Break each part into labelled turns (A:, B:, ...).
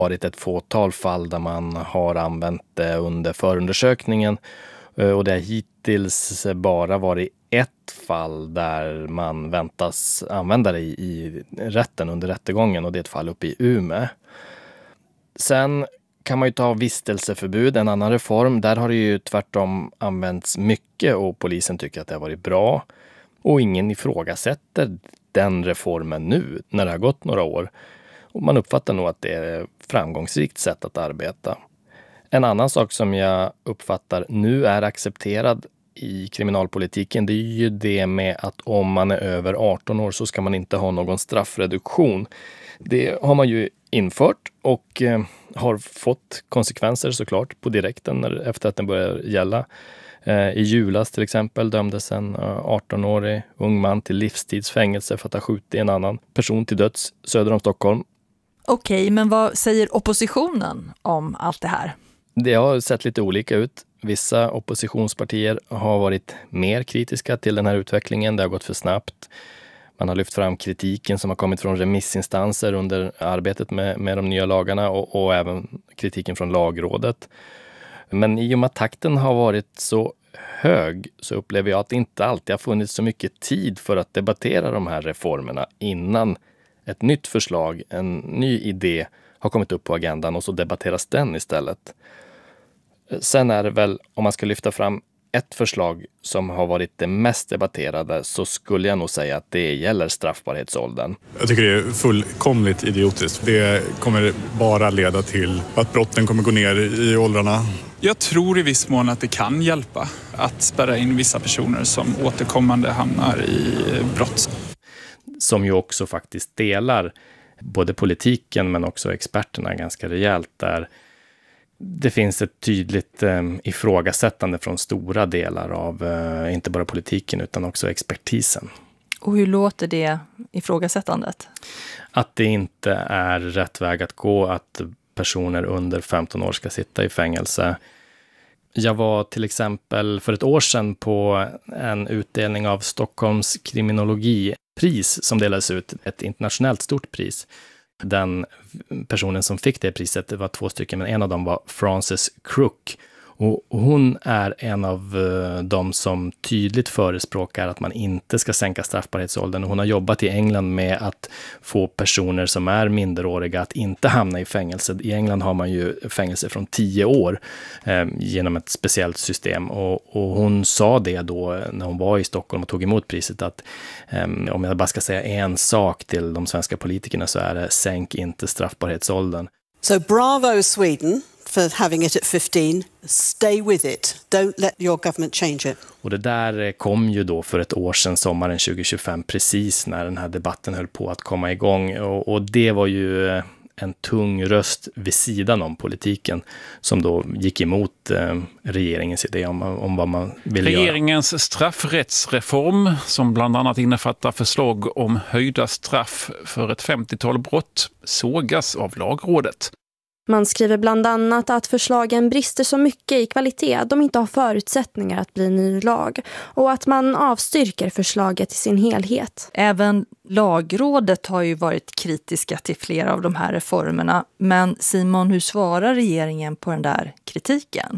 A: varit ett fåtal fall där man har använt det under förundersökningen. Och det har hittills bara varit ett fall där man väntas använda det i rätten under rättegången, och det är ett fall uppe i Umeå. Sen kan man ju ta vistelseförbud, en annan reform. Där har det ju tvärtom använts mycket och polisen tycker att det har varit bra. Och ingen ifrågasätter den reformen nu när det har gått några år. Och man uppfattar nog att det är ett framgångsrikt sätt att arbeta. En annan sak som jag uppfattar nu är accepterad i kriminalpolitiken, det är ju det med att om man är över 18 år så ska man inte ha någon straffreduktion. Det har man ju infört och har fått konsekvenser såklart på direkten efter att den börjar gälla. I julas till exempel dömdes en 18-årig ung man till livstidsfängelse för att ha skjutit en annan person till döds söder om Stockholm.
B: Okej, men vad säger oppositionen om allt det här?
A: Det har sett lite olika ut. Vissa oppositionspartier har varit mer kritiska till den här utvecklingen. Det har gått för snabbt. Man har lyft fram kritiken som har kommit från remissinstanser under arbetet med de nya lagarna och även kritiken från lagrådet. Men i och med att takten har varit så hög så upplever jag att det inte alltid har funnits så mycket tid för att debattera de här reformerna innan ett nytt förslag, en ny idé har kommit upp på agendan och så debatteras den istället. Sen är det väl, om man ska lyfta fram ett förslag som har varit det mest debatterade, så skulle jag nog säga att det gäller straffbarhetsåldern.
C: Jag tycker det är fullkomligt idiotiskt. Det kommer bara leda till att brotten kommer gå ner i åldrarna.
D: Jag tror i viss mån att det kan hjälpa att spärra in vissa personer som återkommande hamnar i brott.
A: Som ju också faktiskt delar både politiken men också experterna ganska rejält, där det finns ett tydligt ifrågasättande från stora delar av inte bara politiken utan också expertisen.
B: Och hur låter det ifrågasättandet?
A: Att det inte är rätt väg att gå att personer under 15 år ska sitta i fängelse. Jag var till exempel för ett år sedan på en utdelning av Stockholms kriminologipris som delades ut, ett internationellt stort pris. Den personen som fick det priset, det var 2 stycken, men en av dem var Frances Crook. Och hon är en av de som tydligt förespråkar att man inte ska sänka straffbarhetsåldern. Hon har jobbat i England med att få personer som är minderåriga att inte hamna i fängelse. I England har man ju fängelse från 10 år genom ett speciellt system. Och hon sa det då när hon var i Stockholm och tog emot priset, att om jag bara ska säga en sak till de svenska politikerna så är det: sänk inte straffbarhetsåldern.
E: So bravo Sweden for having it at 15. Stay with it. Don't let your government change it.
A: Och det där kom ju då för ett år sedan, sommaren 2025, precis när den här debatten höll på att komma igång. Och det var ju en tung röst vid sidan om politiken som då gick emot regeringens idé om vad man ville göra.
D: Regeringens straffrättsreform, som bland annat innefattar förslag om höjda straff för ett 50-tal brott, sågas av lagrådet.
F: Man skriver bland annat att förslagen brister så mycket i kvalitet att de inte har förutsättningar att bli ny lag, och att man avstyrker förslaget i sin helhet.
B: Även lagrådet har ju varit kritiska till flera av de här reformerna. Men Simon, hur svarar regeringen på den där kritiken?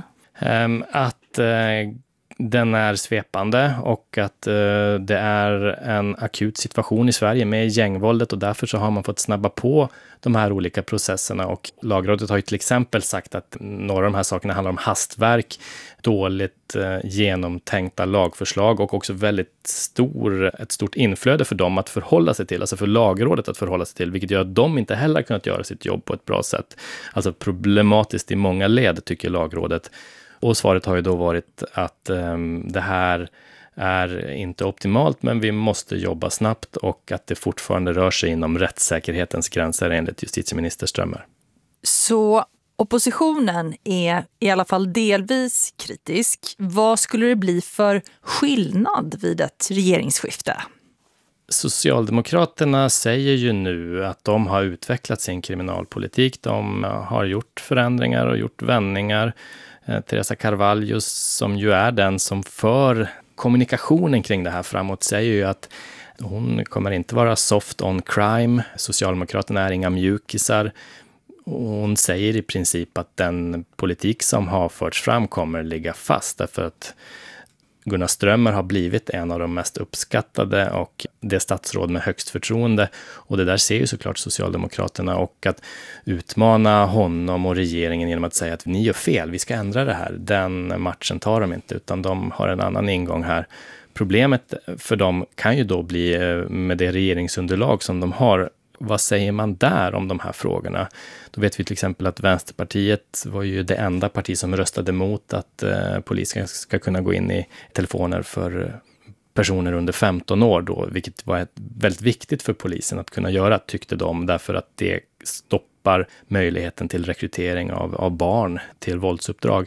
A: Den är svepande och att det är en akut situation i Sverige med gängvåldet, och därför så har man fått snabba på de här olika processerna. Och lagrådet har ju till exempel sagt att några av de här sakerna handlar om hastverk, dåligt genomtänkta lagförslag och också ett stort inflöde för dem att förhålla sig till, alltså för lagrådet att förhålla sig till, vilket gör att de inte heller kunnat göra sitt jobb på ett bra sätt. Alltså problematiskt i många led, tycker lagrådet. Och svaret har ju då varit att det här är inte optimalt, men vi måste jobba snabbt och att det fortfarande rör sig inom rättssäkerhetens gränser enligt justitieminister Strömmer.
B: Så oppositionen är i alla fall delvis kritisk. Vad skulle det bli för skillnad vid ett regeringsskifte?
A: Socialdemokraterna säger ju nu att de har utvecklat sin kriminalpolitik. De har gjort förändringar och gjort vändningar. Teresa Carvalho, som ju är den som för kommunikationen kring det här framåt, säger ju att hon kommer inte vara soft on crime. Socialdemokraterna är inga mjukisar. hon säger i princip att den politik som har förts fram kommer ligga fast, därför att Gunnar Strömmer har blivit en av de mest uppskattade och det statsråd med högst förtroende. Och det där ser ju såklart Socialdemokraterna, och att utmana honom och regeringen genom att säga att ni gör fel, vi ska ändra det här. Den matchen tar de inte, utan de har en annan ingång här. Problemet för dem kan ju då bli med det regeringsunderlag som de har. Vad säger man där om de här frågorna? Då vet vi till exempel att Vänsterpartiet var ju det enda parti som röstade mot att polisen ska kunna gå in i telefoner för personer under 15 år då, vilket var väldigt viktigt för polisen att kunna göra, tyckte de, därför att det stoppar möjligheten till rekrytering av barn till våldsuppdrag.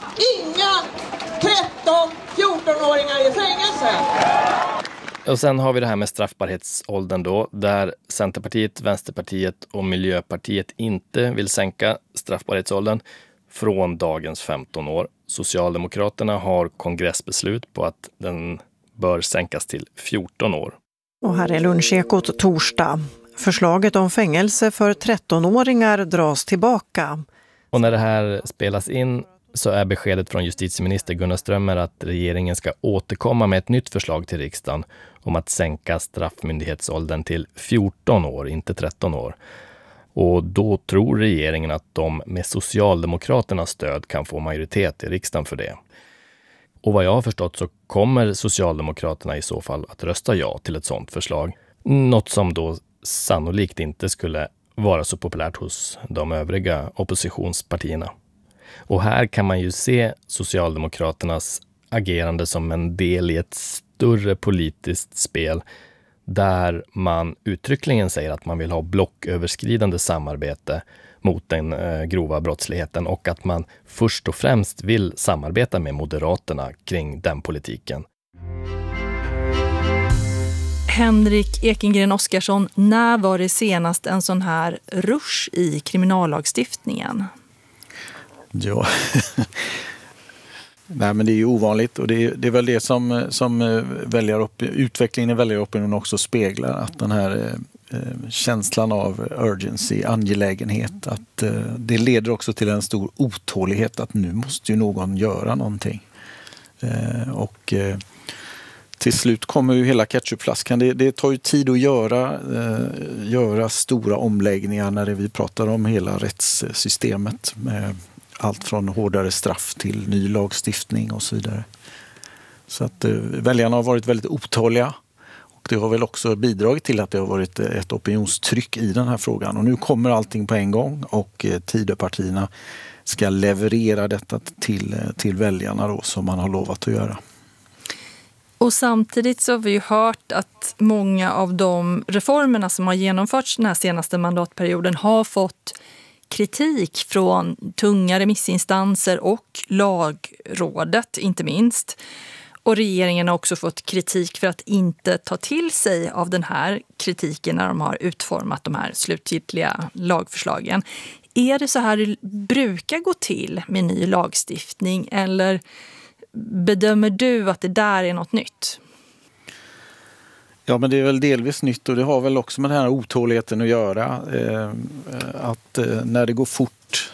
G: Inga 13-14-åringar i fängelse!
A: Och sen har vi det här med straffbarhetsåldern då, där Centerpartiet, Vänsterpartiet och Miljöpartiet inte vill sänka straffbarhetsåldern från dagens 15 år. Socialdemokraterna har kongressbeslut på att den bör sänkas till 14 år.
H: Och här är Lunchekot torsdag. Förslaget om fängelse för 13-åringar dras tillbaka.
A: Och när det här spelas in så är beskedet från justitieminister Gunnar Strömmer att regeringen ska återkomma med ett nytt förslag till riksdagen om att sänka straffmyndighetsåldern till 14 år, inte 13 år. Och då tror regeringen att de med Socialdemokraternas stöd kan få majoritet i riksdagen för det. Och vad jag har förstått så kommer Socialdemokraterna i så fall att rösta ja till ett sådant förslag. Något som då sannolikt inte skulle vara så populärt hos de övriga oppositionspartierna. Och här kan man ju se Socialdemokraternas agerande som en del i ett större politiskt spel där man uttryckligen säger att man vill ha blocköverskridande samarbete mot den grova brottsligheten, och att man först och främst vill samarbeta med Moderaterna kring den politiken.
B: Henrik Ekengren Oskarsson, när var det senast en sån här rusch i kriminallagstiftningen?
I: Ja, nej, men det är ju ovanligt, och det är väl det som utvecklingen i väljaropinionen också speglar, att den här känslan av urgency, angelägenhet, att det leder också till en stor otålighet att nu måste ju någon göra någonting. Och till slut kommer ju hela ketchupflaskan. Det tar ju tid att göra stora omläggningar när vi pratar om hela rättssystemet, med allt från hårdare straff till ny lagstiftning och så vidare. Så att väljarna har varit väldigt otåliga, och det har väl också bidragit till att det har varit ett opinionstryck i den här frågan. Och nu kommer allting på en gång, och Tidöpartierna ska leverera detta till väljarna då, som man har lovat att göra.
B: Och samtidigt så har vi ju hört att många av de reformerna som har genomförts den här senaste mandatperioden har fått kritik från tunga remissinstanser och Lagrådet inte minst. Och regeringen har också fått kritik för att inte ta till sig av den här kritiken när de har utformat de här slutgiltiga lagförslagen. Är det så här det brukar gå till med ny lagstiftning, eller bedömer du att det där är något nytt?
I: Ja, men det är väl delvis nytt, och det har väl också med den här otåligheten att göra. Att när det går fort,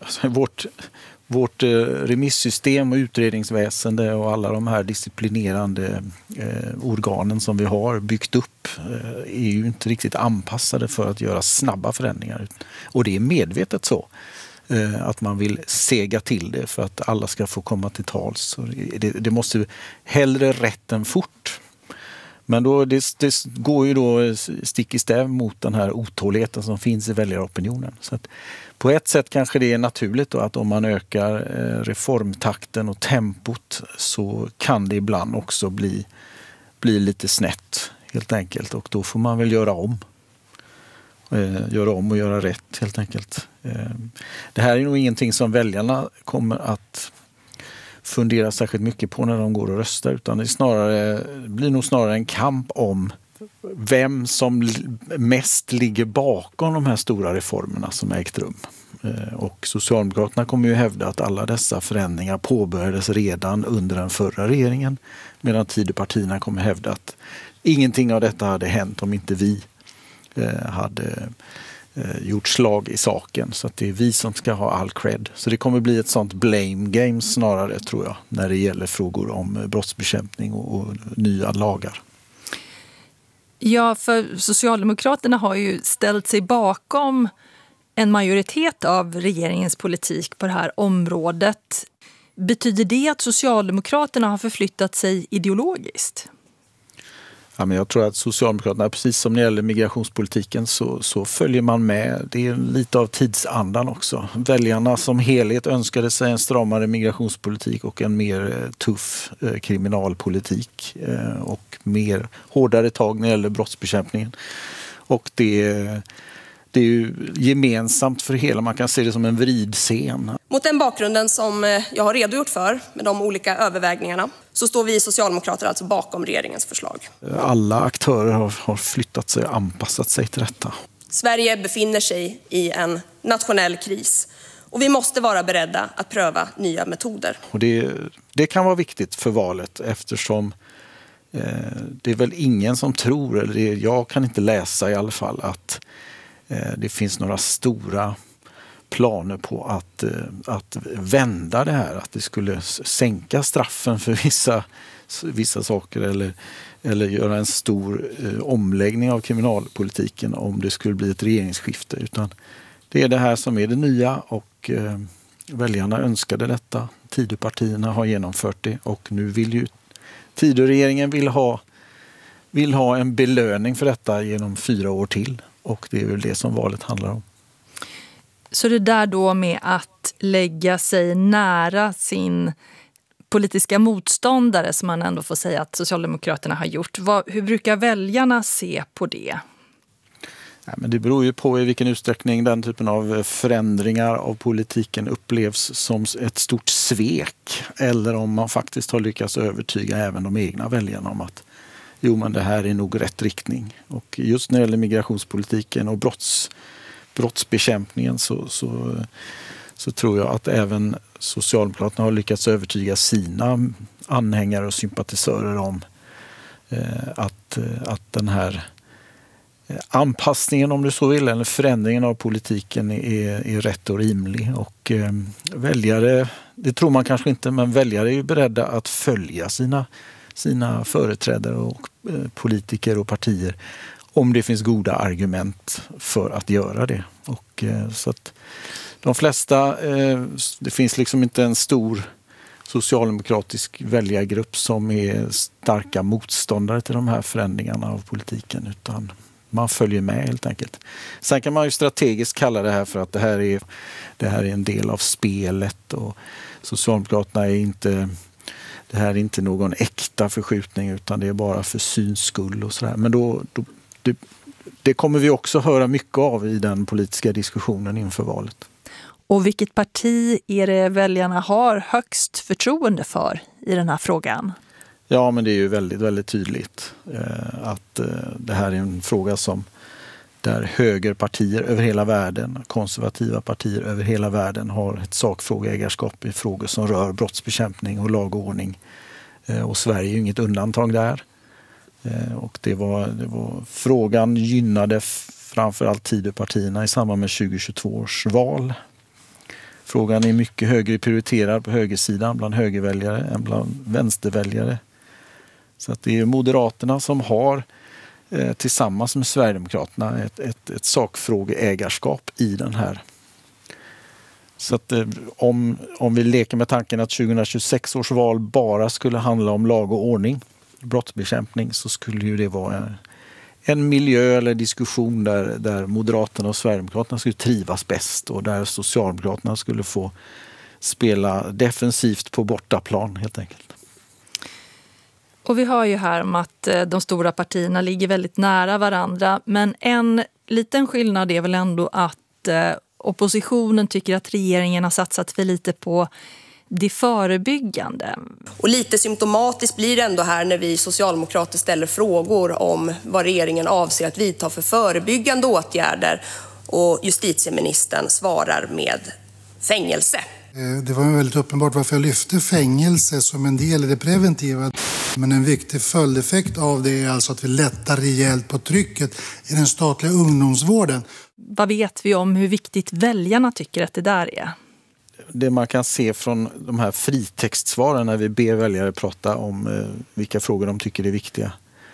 I: vårt remissystem och utredningsväsende och alla de här disciplinerande organen som vi har byggt upp är ju inte riktigt anpassade för att göra snabba förändringar. Och det är medvetet så. Att man vill sega till det för att alla ska få komma till tals. Det måste hellre rätt än fort. Men då, det går ju då stick i stäv mot den här otåligheten som finns i väljaropinionen. Så att på ett sätt kanske det är naturligt då, att om man ökar reformtakten och tempot, så kan det ibland också bli lite snett helt enkelt. Och då får man väl göra om och göra rätt helt enkelt. Det här är nog ingenting som väljarna kommer att fundera särskilt mycket på när de går och röstar, utan det blir nog snarare en kamp om vem som mest ligger bakom de här stora reformerna som ägt rum. Och Socialdemokraterna kommer ju hävda att alla dessa förändringar påbörjades redan under den förra regeringen, medan Tidöpartierna kommer hävda att ingenting av detta hade hänt om inte vi hade gjort slag i saken. Så att det är vi som ska ha all cred. Så det kommer bli ett sånt blame game snarare, tror jag, när det gäller frågor om brottsbekämpning och nya lagar.
B: Ja, för Socialdemokraterna har ju ställt sig bakom en majoritet av regeringens politik på det här området. Betyder det att Socialdemokraterna har förflyttat sig ideologiskt?
I: Ja, men jag tror att Socialdemokraterna, precis som när det gäller migrationspolitiken, så följer man med. Det är lite av tidsandan också. Väljarna som helhet önskade sig en stramare migrationspolitik och en mer tuff kriminalpolitik och mer hårdare tag när det gäller brottsbekämpningen. Och det är ju gemensamt för hela, man kan se det som en vridscen.
J: Mot den bakgrunden som jag har redogjort för med de olika övervägningarna så står vi socialdemokrater alltså bakom regeringens förslag.
I: Alla aktörer har flyttat sig och anpassat sig till detta.
J: Sverige befinner sig i en nationell kris och vi måste vara beredda att pröva nya metoder.
I: Och det kan vara viktigt för valet eftersom det är väl ingen som tror, eller jag kan inte läsa i alla fall, att det finns några stora planer på att vända det här. Att det skulle sänka straffen för vissa saker eller göra en stor omläggning av kriminalpolitiken om det skulle bli ett regeringsskifte. Utan det är det här som är det nya och väljarna önskade detta. Tidöpartierna har genomfört det och nu vill ju Tidöregeringen vill ha en belöning för detta genom 4 år till. Och det är väl det som valet handlar om.
B: Så det där då med att lägga sig nära sin politiska motståndare, som man ändå får säga att Socialdemokraterna har gjort. Hur brukar väljarna se på det?
I: Ja, men det beror ju på i vilken utsträckning den typen av förändringar av politiken upplevs som ett stort svek. Eller om man faktiskt har lyckats övertyga även de egna väljarna om att jo, men det här är nog rätt riktning. Och just när det gäller migrationspolitiken och brottsbekämpningen så tror jag att även Socialdemokraterna har lyckats övertyga sina anhängare och sympatisörer om att den här anpassningen, om du så vill, eller förändringen av politiken är rätt och rimlig. Och väljare, det tror man kanske inte, men väljare är ju beredda att följa sina företrädare och politiker och partier om det finns goda argument för att göra det. Och så att de flesta, det finns liksom inte en stor socialdemokratisk väljargrupp som är starka motståndare till de här förändringarna av politiken, utan man följer med helt enkelt. Sen kan man ju strategiskt kalla det här för att det här är en del av spelet och Socialdemokraterna är inte, det här är inte någon äkta förskjutning utan det är bara för syns skull och sådär. Men det kommer vi också höra mycket av i den politiska diskussionen inför valet.
B: Och vilket parti är det väljarna har högst förtroende för i den här frågan?
I: Ja, men det är ju väldigt, väldigt tydligt att det här är en fråga där högerpartier över hela världen, konservativa partier över hela världen har ett sakfrågeägarskap i frågor som rör brottsbekämpning och lag och ordning. Och Sverige är ju inget undantag där. Och det var frågan gynnade framförallt Tidöpartierna i samband med 2022 års val. Frågan är mycket högre prioriterad på högersidan bland högerväljare än bland vänsterväljare. Så att det är Moderaterna som har tillsammans med Sverigedemokraterna ett sakfrågeägarskap i den här. Så att om vi leker med tanken att 2026 års val bara skulle handla om lag och ordning, brottsbekämpning, så skulle ju det vara en miljö eller diskussion där Moderaterna och Sverigedemokraterna skulle trivas bäst och där Socialdemokraterna skulle få spela defensivt på bortaplan helt enkelt.
B: Och vi hör ju här om att de stora partierna ligger väldigt nära varandra, men en liten skillnad är väl ändå att oppositionen tycker att regeringen har satsat för lite på det förebyggande.
J: Och lite symptomatiskt blir det ändå här när vi socialdemokrater ställer frågor om vad regeringen avser att vidta för förebyggande åtgärder och justitieministern svarar med fängelse.
K: Det var väldigt uppenbart varför jag lyfte fängelse som en del i det preventiva. Men en viktig följdeffekt av det är alltså att vi lättar rejält på trycket i den statliga ungdomsvården.
B: Vad vet vi om hur viktigt väljarna tycker att det där är?
I: Det man kan se från de här fritextsvaren när vi ber väljare prata om vilka frågor de tycker är viktiga,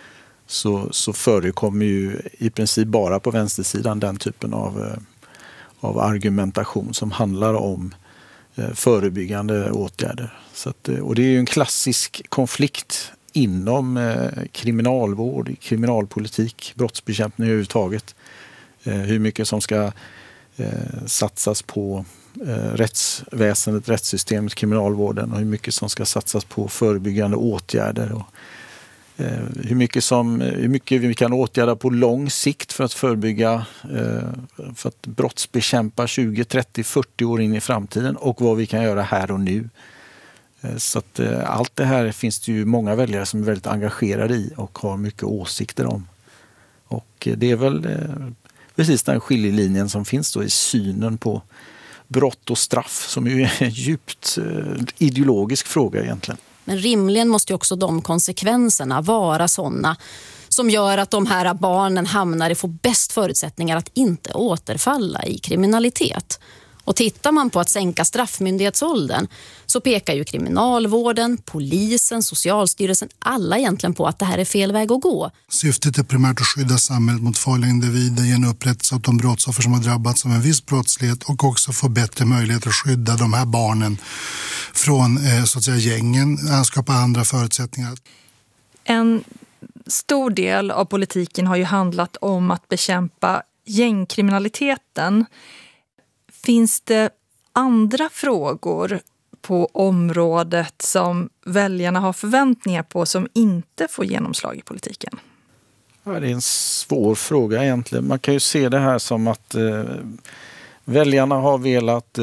I: så förekommer ju i princip bara på vänstersidan den typen av argumentation som handlar om förebyggande åtgärder. Och det är ju en klassisk konflikt inom kriminalvård, kriminalpolitik, brottsbekämpning överhuvudtaget. Hur mycket som ska satsas på rättsväsendet, rättssystemet, kriminalvården och hur mycket som ska satsas på förebyggande åtgärder och hur mycket vi kan åtgärda på lång sikt för att förebygga, för att brottsbekämpa 20, 30, 40 år in i framtiden och vad vi kan göra här och nu. Så att allt det här finns det ju många väljare som är väldigt engagerade i och har mycket åsikter om. Och det är väl precis den skiljelinjen som finns då i synen på brott och straff, som ju är en djupt ideologisk fråga egentligen.
L: Men rimligen måste ju också de konsekvenserna vara sådana som gör att de här barnen får bäst förutsättningar att inte återfalla i kriminalitet. Och tittar man på att sänka straffmyndighetsåldern så pekar ju kriminalvården, polisen, Socialstyrelsen, alla egentligen på att det här är fel väg att gå.
K: Syftet är primärt att skydda samhället mot farliga individer, ge en upprättelse åt de brottsoffer som har drabbats av en viss brottslighet och också få bättre möjligheter att skydda de här barnen från så att säga gängen, skapa andra förutsättningar.
B: En stor del av politiken har ju handlat om att bekämpa gängkriminaliteten. Finns det andra frågor på området som väljarna har förväntningar på som inte får genomslag i politiken?
I: Ja, det är en svår fråga egentligen. Man kan ju se det här som att väljarna har velat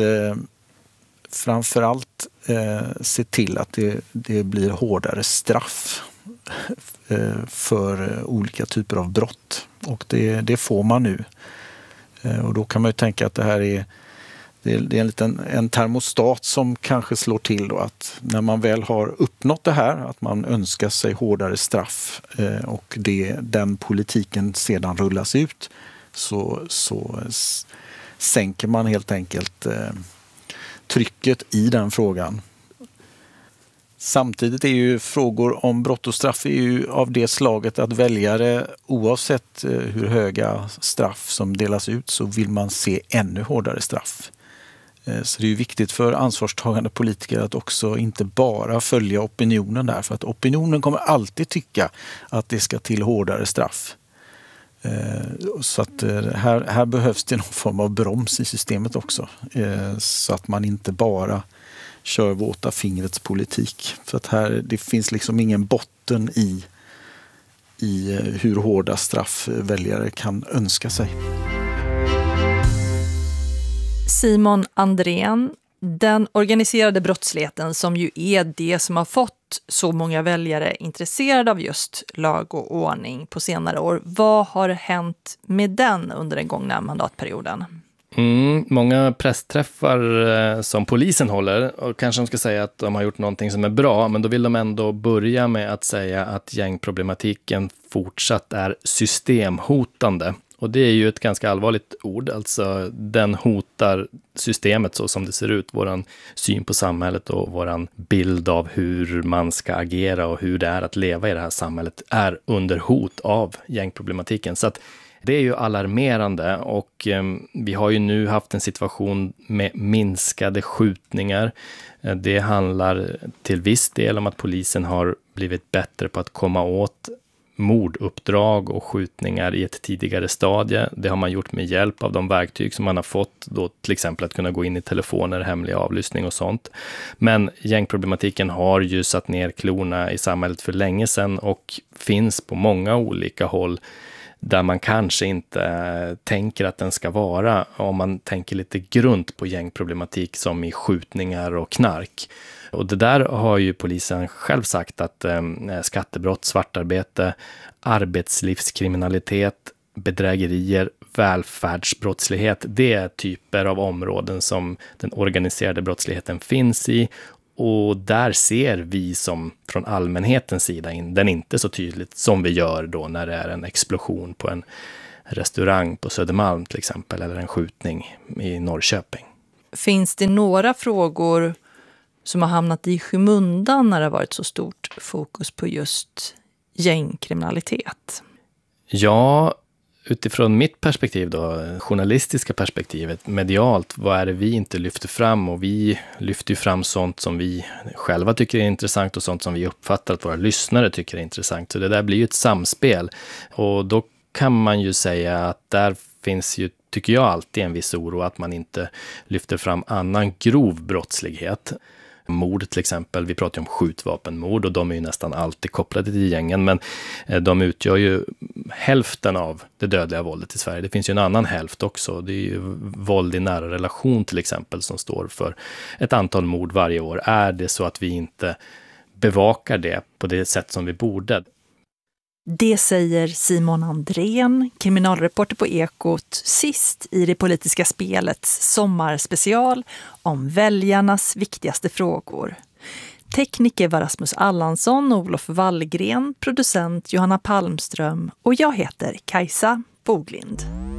I: framförallt se till att det blir hårdare straff för olika typer av brott. Och det får man nu. Och då kan man ju tänka att det här är en termostat som kanske slår till då, att när man väl har uppnått det här, att man önskar sig hårdare straff och den politiken sedan rullas ut, så sänker man helt enkelt trycket i den frågan. Samtidigt är ju frågor om brott och straff är ju av det slaget att väljare, oavsett hur höga straff som delas ut, så vill man se ännu hårdare straff. Så det är ju viktigt för ansvarstagande politiker att också inte bara följa opinionen där, för att opinionen kommer alltid tycka att det ska till hårdare straff. Så att här behövs det någon form av broms i systemet också, så att man inte bara kör våta fingrets politik. För att det finns liksom ingen botten i hur hårda straff väljare kan önska sig.
B: Simon Andrén, den organiserade brottsligheten som ju är det som har fått så många väljare intresserade av just lag och ordning på senare år. Vad har hänt med den under den gångna mandatperioden?
A: Många pressträffar som polisen håller, och kanske de ska säga att de har gjort någonting som är bra, men då vill de ändå börja med att säga att gängproblematiken fortsatt är systemhotande. Och det är ju ett ganska allvarligt ord, alltså den hotar systemet så som det ser ut, våran syn på samhället och våran bild av hur man ska agera och hur det är att leva i det här samhället är under hot av gängproblematiken. Så att det är ju alarmerande, och vi har ju nu haft en situation med minskade skjutningar. Det handlar till viss del om att polisen har blivit bättre på att komma åt morduppdrag och skjutningar i ett tidigare stadie. Det har man gjort med hjälp av de verktyg som man har fått, då till exempel att kunna gå in i telefoner, hemlig avlyssning och sånt. Men gängproblematiken har ju satt ner klorna i samhället för länge sedan och finns på många olika håll där man kanske inte tänker att den ska vara, om man tänker lite grunt på gängproblematik som i skjutningar och knark. Och det där har ju polisen själv sagt att skattebrott, svartarbete, arbetslivskriminalitet, bedrägerier, välfärdsbrottslighet, det är typer av områden som den organiserade brottsligheten finns i. Och där ser vi som från allmänhetens sida den inte så tydligt som vi gör då när det är en explosion på restaurang på Södermalm till exempel, eller en skjutning i Norrköping.
B: Finns det några frågor som har hamnat i skymundan när det har varit så stort fokus på just gängkriminalitet?
A: Ja, utifrån mitt perspektiv då, journalistiska perspektivet, medialt, vad är det vi inte lyfter fram? Och vi lyfter ju fram sånt som vi själva tycker är intressant och sånt som vi uppfattar att våra lyssnare tycker är intressant. Så det där blir ju ett samspel. Och då kan man ju säga att där finns ju, tycker jag, alltid en viss oro att man inte lyfter fram annan grov brottslighet. Mord till exempel, vi pratar ju om skjutvapenmord och de är ju nästan alltid kopplade till gängen, men de utgör ju hälften av det dödliga våldet i Sverige. Det finns ju en annan hälft också, det är ju våld i nära relation till exempel som står för ett antal mord varje år. Är det så att vi inte bevakar det på det sätt som vi borde?
B: Det säger Simon Andrén, kriminalreporter på Ekot, sist i det politiska spelets sommarspecial om väljarnas viktigaste frågor. Tekniker var Rasmus Allansson, Olof Wallgren, producent Johanna Palmström och jag heter Kajsa Boglind.